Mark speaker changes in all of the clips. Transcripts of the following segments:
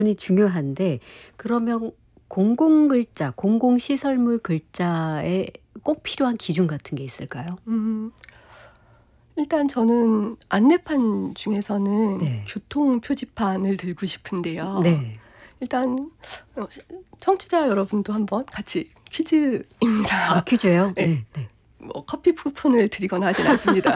Speaker 1: 이 중요한데 그러면 공공글자, 공공시설물 글자에 꼭 필요한 기준 같은 게 있을까요?
Speaker 2: 일단 저는 안내판 중에서는
Speaker 1: 네.
Speaker 2: 교통 표지판을 들고 싶은데요.
Speaker 1: 네.
Speaker 2: 일단 청취자 여러분도 한번 같이 퀴즈입니다.
Speaker 1: 아, 퀴즈예요?
Speaker 2: 네.
Speaker 1: 네. 네.
Speaker 2: 뭐 커피 쿠폰을 드리거나 하진 않습니다.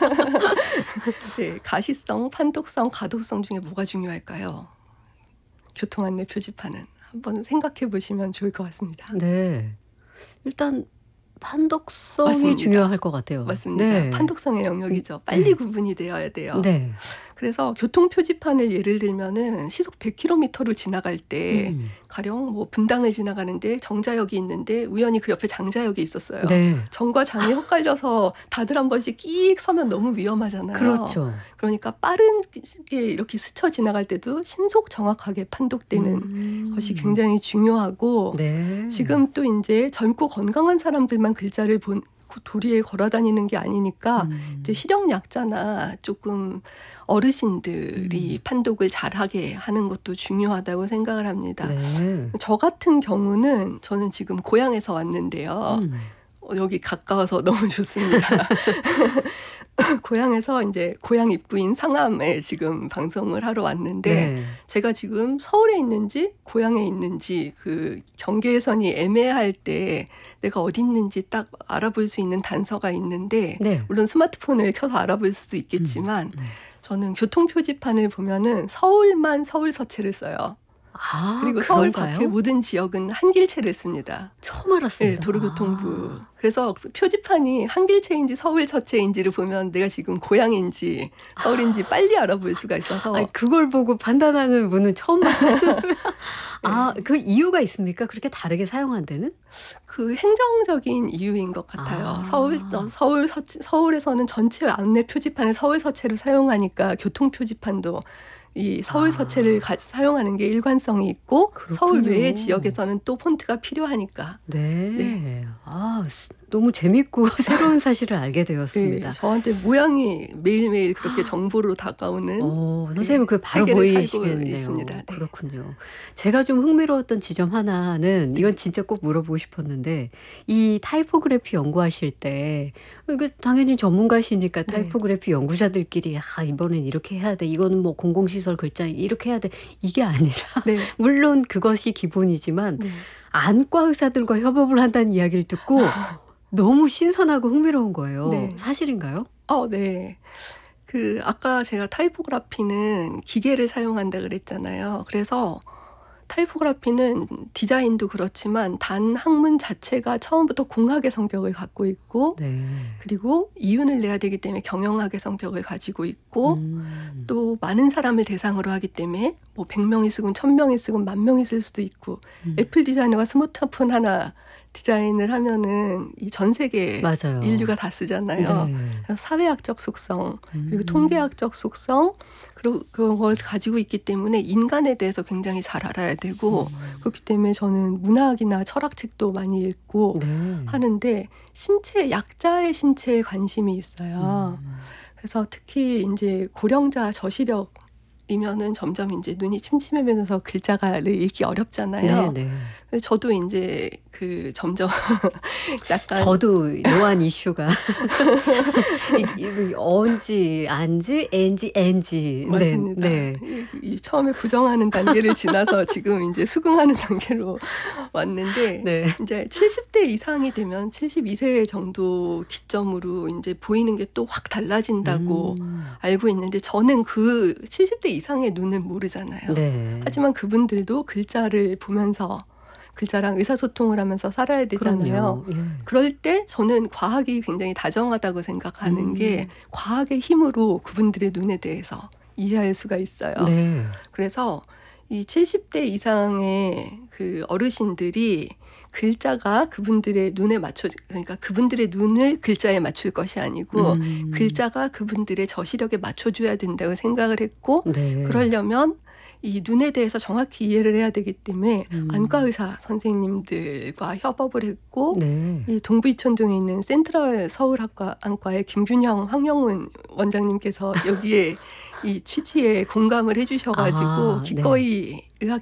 Speaker 2: 네, 가시성, 판독성, 가독성 중에 뭐가 중요할까요? 교통 안내 표지판은 한번 생각해 보시면 좋을 것 같습니다.
Speaker 1: 네. 일단 판독성이
Speaker 2: 맞습니다.
Speaker 1: 중요할 것 같아요.
Speaker 2: 맞습니다.
Speaker 1: 네.
Speaker 2: 판독성의 영역이죠. 빨리 구분이 되어야 돼요.
Speaker 1: 네.
Speaker 2: 그래서 교통 표지판을 예를 들면은 시속 100km로 지나갈 때 가령 뭐 분당을 지나가는데 정자역이 있는데 우연히 그 옆에 장자역이 있었어요.
Speaker 1: 네.
Speaker 2: 정과 장이 헷갈려서 다들 한 번씩 끼익 서면 너무 위험하잖아요.
Speaker 1: 그렇죠.
Speaker 2: 그러니까 빠르게 이렇게 스쳐 지나갈 때도 신속 정확하게 판독되는 것이 굉장히 중요하고
Speaker 1: 네.
Speaker 2: 지금 또 이제 젊고 건강한 사람들만 글자를 도리에 걸어 다니는 게 아니니까 이제 시력 약자나 조금 어르신들이 판독을 잘하게 하는 것도 중요하다고 생각을 합니다.
Speaker 1: 네.
Speaker 2: 저 같은 경우는 저는 지금 고향에서 왔는데요. 여기 가까워서 너무 좋습니다. 고향에서 이제 고향 입구인 상암에 지금 방송을 하러 왔는데
Speaker 1: 네.
Speaker 2: 제가 지금 서울에 있는지 고향에 있는지 그 경계선이 애매할 때 내가 어디 있는지 딱 알아볼 수 있는 단서가 있는데
Speaker 1: 네.
Speaker 2: 물론 스마트폰을 켜서 알아볼 수도 있겠지만 저는 교통 표지판을 보면은 서울만 서울 서체를 써요.
Speaker 1: 아,
Speaker 2: 그리고 서울
Speaker 1: 그런가요?
Speaker 2: 밖의 모든 지역은 한길체를 씁니다.
Speaker 1: 처음 알았습니다.
Speaker 2: 네, 도로교통부. 그래서 표지판이 한길체인지 서울 서체인지를 보면 내가 지금 고향인지 서울인지 빨리 알아볼 수가 있어서.
Speaker 1: 아니, 그걸 보고 판단하는 분은 처음 봤어요. 아, 그 이유가 있습니까? 그렇게 다르게 사용한다는?
Speaker 2: 그 행정적인 이유인 것 같아요.
Speaker 1: 아.
Speaker 2: 서울에서는 전체 안내 표지판을 서울 서체로 사용하니까 교통 표지판도 이 서울 서체를 사용하는 게 일관성이 있고
Speaker 1: 그렇군요.
Speaker 2: 서울 외의 지역에서는 또 폰트가 필요하니까.
Speaker 1: 네.
Speaker 2: 네.
Speaker 1: 아, 너무 재밌고 새로운 사실을 알게 되었습니다.
Speaker 2: 네, 저한테 모양이 매일매일 그렇게 정보로 다가오는
Speaker 1: 선생님은 그게 바로
Speaker 2: 세계를 살고
Speaker 1: 보이시겠네요.
Speaker 2: 있습니다. 네.
Speaker 1: 그렇군요. 제가 좀 흥미로웠던 지점 하나는 이건 진짜 꼭 물어보고 싶었는데 이 타이포그래피 연구하실 때 이거 당연히 전문가시니까 타이포그래피 연구자들끼리 이번엔 이렇게 해야 돼. 이거는 뭐 공공시설 글자 이렇게 해야 돼. 이게 아니라
Speaker 2: 네.
Speaker 1: 물론 그것이 기본이지만 안과 의사들과 협업을 한다는 이야기를 듣고 너무 신선하고 흥미로운 거예요.
Speaker 2: 네.
Speaker 1: 사실인가요?
Speaker 2: 네. 그 아까 제가 타이포그래피는 기계를 사용한다 그랬잖아요. 그래서 타이포그래피는 디자인도 그렇지만 단 학문 자체가 처음부터 공학의 성격을 갖고 있고
Speaker 1: 네.
Speaker 2: 그리고 이윤을 내야 되기 때문에 경영학의 성격을 가지고 있고 또 많은 사람을 대상으로 하기 때문에 뭐 100명이 쓰건 1000명이 쓰건 10,000명이 쓸 수도 있고 애플 디자이너가 스마트폰 하나 디자인을 하면은 이 전 세계
Speaker 1: 맞아요.
Speaker 2: 인류가 다 쓰잖아요.
Speaker 1: 네.
Speaker 2: 그래서 사회학적 속성 그리고 통계학적 속성 그리고 그런 걸 가지고 있기 때문에 인간에 대해서 굉장히 잘 알아야 되고 그렇기 때문에 저는 문학이나 철학책도 많이 읽고 하는데 약자의 신체에 관심이 있어요. 그래서 특히 이제 고령자 저시력이면은 점점 이제 눈이 침침해지면서 글자를 읽기 어렵잖아요.
Speaker 1: 네.
Speaker 2: 그래서 저도 이제 그 점점 약간
Speaker 1: 저도 노안 이슈가 언지, 안지, 엔지, 엔지.
Speaker 2: 맞습니다.
Speaker 1: 네.
Speaker 2: 처음에 부정하는 단계를 지나서 지금 이제 수긍하는 단계로 왔는데
Speaker 1: 네.
Speaker 2: 이제 70대 이상이 되면 72세 정도 기점으로 이제 보이는 게 또 확 달라진다고 알고 있는데 저는 그 70대 이상의 눈을 모르잖아요.
Speaker 1: 네.
Speaker 2: 하지만 그분들도 글자를 보면서 글자랑 의사소통을 하면서 살아야 되잖아요.
Speaker 1: 그럼요. 예.
Speaker 2: 그럴 때 저는 과학이 굉장히 다정하다고 생각하는 게 과학의 힘으로 그분들의 눈에 대해서 이해할 수가 있어요.
Speaker 1: 네.
Speaker 2: 그래서 이 70대 이상의 그 어르신들이 글자가 그분들의 눈에 그러니까 그분들의 눈을 글자에 맞출 것이 아니고 글자가 그분들의 저시력에 맞춰줘야 된다고 생각을 했고 그러려면 이 눈에 대해서 정확히 이해를 해야 되기 때문에 안과 의사 선생님들과 협업을 했고 이 동부 이천동에 있는 센트럴 서울학과 안과의 김균형 황영훈 원장님께서 여기에 이 취지에 공감을 해주셔가지고 기꺼이 의학